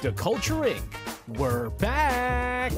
The Culture Inc. We're back!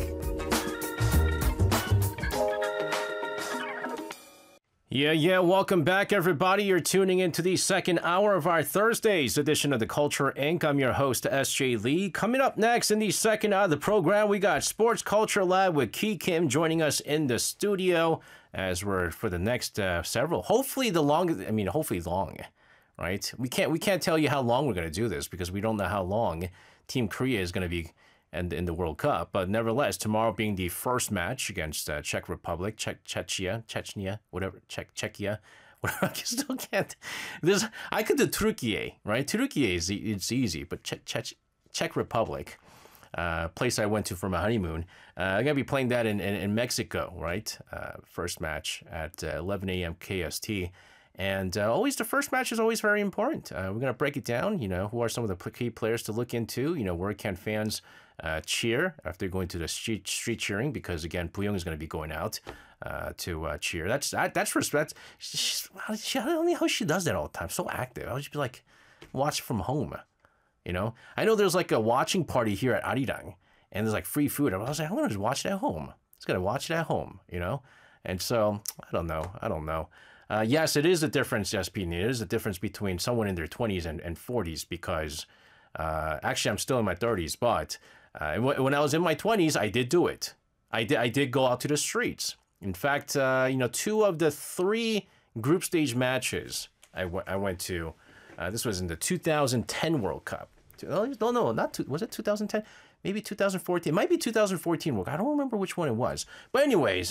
Yeah, welcome back, everybody. You're tuning into the second hour of our Thursday's edition of The Culture Inc. I'm your host, S.J. Lee. Coming up next in the second hour of the program, we got Sports Culture Lab with Ki Kim joining us in the studio as we're for the next several, hopefully long, right? We can't tell you how long we're going to do this because we don't know how long Team Korea is going to be in the World Cup. But nevertheless, tomorrow being the first match against Czech Republic, Czechia, whatever, Czechia. I still can't. I could do Turkey, right? Turkey it's easy, but Czech Republic, place I went to for my honeymoon. I'm gonna be playing that in Mexico, right? First match at 11 a.m. KST. And always the first match is always very important. We're going to break it down, who are some of the key players to look into, where can fans cheer after going to the street cheering, because, again, Puyong is going to be going out to cheer. That's respect. I don't know how she does that all the time. So active. I'll just be like, watch from home, I know there's like a watching party here at Arirang, and there's like free food. I was like, I'm going to just watch it at home. I'm just going to watch it at home, And so, I don't know. Yes, it is a difference, Pete. It is a difference between someone in their 20s and 40s because actually I'm still in my 30s, but when I was in my 20s, I did do it. I did go out to the streets. In fact, 2 of the 3 group stage matches I went to, this was in the 2010 World Cup. Was it 2010? Maybe 2014. It might be 2014 World Cup. I don't remember which one it was. But anyways,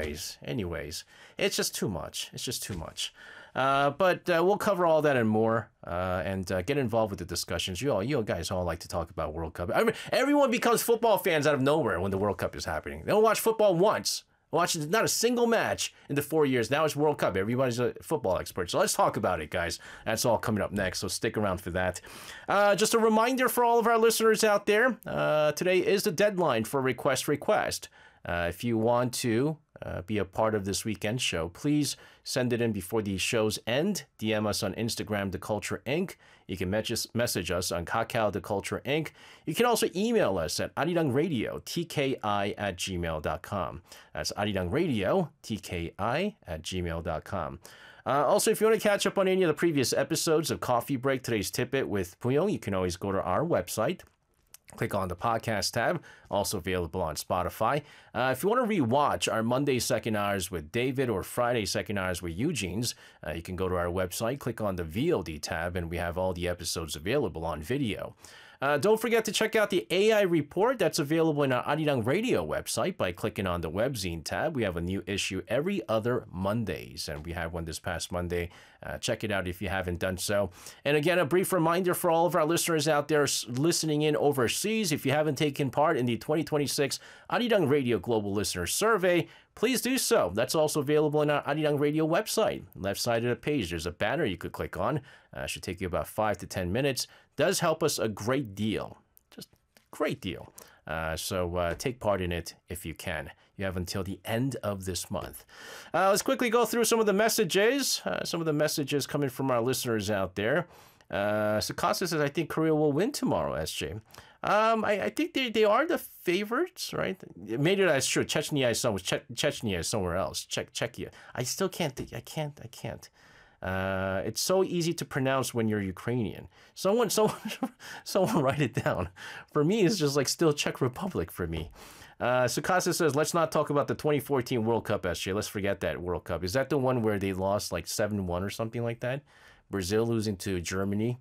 it's just too much. But we'll cover all that and more and get involved with the discussions. You guys all like to talk about World Cup. Everyone becomes football fans out of nowhere when the World Cup is happening. They don't watch football once. Watch not a single match in the 4 years. Now it's World Cup. Everybody's a football expert. So let's talk about it, guys. That's all coming up next, so stick around for that. Just a reminder for all of our listeners out there, today is the deadline for request. If you want to be a part of this weekend show, please send it in before the shows end. DM us on Instagram, The Culture Inc. You can message us on Kakao, The Culture Inc. You can also email us at arirangradio, tki@gmail.com. That's arirangradio, tki@gmail.com. Also, if you want to catch up on any of the previous episodes of Coffee Break, Today's Tidbit with Puyong, you can always go to our website. Click on the podcast tab, also available on Spotify. If you want to rewatch our Monday second hours with David or Friday second hours with Eugene's, you can go to our website, click on the VOD tab, and we have all the episodes available on video. Don't forget to check out the AI report that's available in our Arirang Radio website by clicking on the webzine tab. We have a new issue every other Mondays, and we have one this past Monday. Check it out if you haven't done so. And again, a brief reminder for all of our listeners out there listening in overseas, if you haven't taken part in the 2026 Arirang Radio Global Listener Survey, please do so. That's also available in our Arirang Radio website. Left side of the page, there's a banner you could click on. Should take you about 5 to 10 minutes. Does help us a great deal. Just a great deal. So take part in it if you can. You have until the end of this month. Let's quickly go through some of the messages. Coming from our listeners out there. Sakasa says, I think Korea will win tomorrow, SJ. I think they are the favorites, right? Maybe that's true. Chechnya is somewhere else. Czechia. I still can't think. I can't. It's so easy to pronounce when you're Ukrainian. Someone write it down. For me, it's just like still Czech Republic for me. Sukasa says, let's not talk about the 2014 World Cup, SJ. Let's forget that World Cup. Is that the one where they lost like 7-1 or something like that? Brazil losing to Germany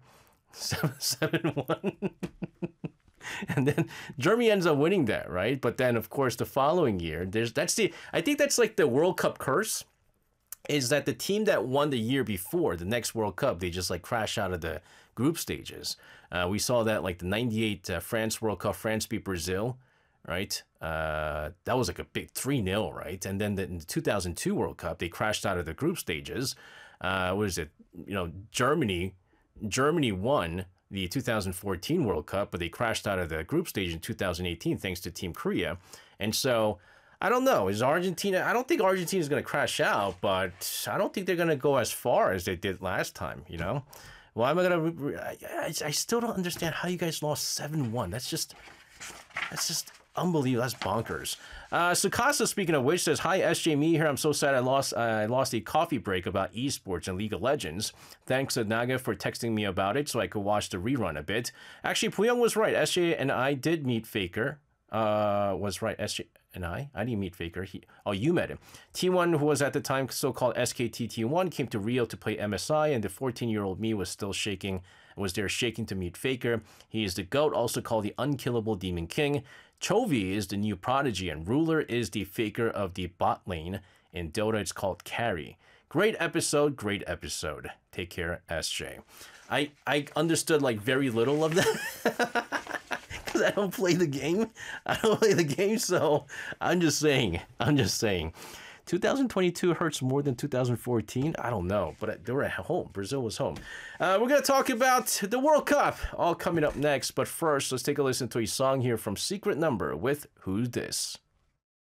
7-1. And then Germany ends up winning that, right? But then, of course, the following year, I think that's like the World Cup curse, is that the team that won the year before, the next World Cup, they just like crash out of the group stages. We saw that like the 98 France World Cup, France beat Brazil, right? That was like a big 3-0, right? And then in the 2002 World Cup, they crashed out of the group stages. What is it? Germany won the 2014 World Cup, but they crashed out of the group stage in 2018 thanks to Team Korea. And so, I don't know. Is Argentina... I don't think Argentina is going to crash out, but I don't think they're going to go as far as they did last time, Why am I gonna? I still don't understand how you guys lost 7-1. That's just unbelievable. That's bonkers. Sukasa, speaking of which, says, "Hi, SJ Me here. I'm so sad I lost a coffee break about esports and League of Legends. Thanks to Naga for texting me about it so I could watch the rerun a bit. Actually, Puyong was right. SJ and I did meet Faker. Was right. SJ and I didn't meet Faker. You met him. T1, who was at the time so-called SKT T1, came to Rio to play MSI, and the 14-year-old me was there shaking to meet Faker. He is the GOAT, also called the Unkillable Demon King. Chovy is the new prodigy, and Ruler is the Faker of the bot lane. In Dota, it's called Carry. Great episode, great episode. Take care, SJ." I understood like very little of that. Because I don't play the game. So I'm just saying. 2022 hurts more than 2014. I don't know, but they were at home. Brazil was home. We're going to talk about the World Cup, all coming up next. But first, let's take a listen to a song here from Secret Number with Who's This?